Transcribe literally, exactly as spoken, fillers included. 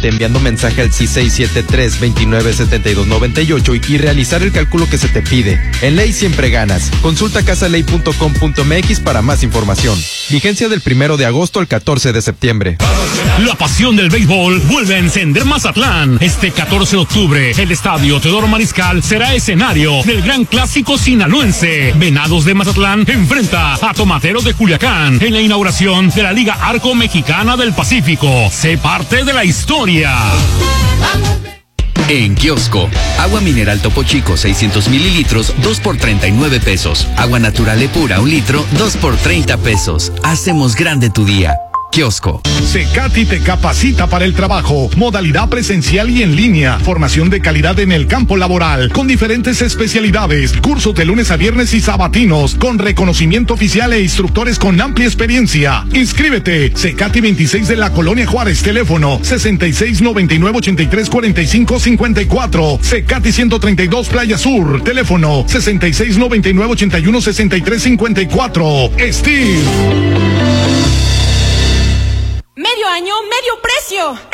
Inscríbete enviando mensaje al C I seis siete tres, veintinueve, setenta y dos, noventa y ocho y, y realizar el cálculo que se te pide. En ley siempre ganas. Consulta casaley punto com punto m x para más información. Vigencia del primero de agosto al catorce de septiembre. La pasión del béisbol vuelve a encender Mazatlán. Este catorce de octubre, el estadio Teodoro Mariscal será escenario del gran clásico sinaloense. Venados de Mazatlán enfrenta a Tomateros de Culiacán en la inauguración de la Liga Arco Mexicana del Pacífico. Sé parte de la historia. En kiosco, agua mineral Topo Chico seiscientos mililitros, dos por treinta y nueve pesos. Agua natural Epura, un litro, dos por treinta pesos. Hacemos grande tu día. Kiosco. Cecati te capacita para el trabajo, modalidad presencial y en línea, formación de calidad en el campo laboral, con diferentes especialidades, cursos de lunes a viernes y sabatinos, con reconocimiento oficial e instructores con amplia experiencia. Inscríbete, Cecati veintiséis de la Colonia Juárez, teléfono sesenta y seis, noventa y nueve, ochenta y tres, cuarenta y cinco, cincuenta y cuatro, Cecati ciento treinta y dos Playa Sur, teléfono sesenta y seis, noventa y nueve, ochenta y uno, sesenta y tres, cincuenta y cuatro. Steve. Medio año, medio precio.